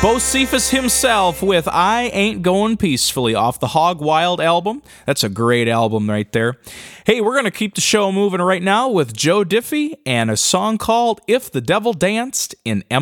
Bocephus himself with I Ain't Going Peacefully off the Hog Wild album. That's a great album right there. Hey, we're going to keep the show moving right now with Joe Diffie and a song called If the Devil Danced in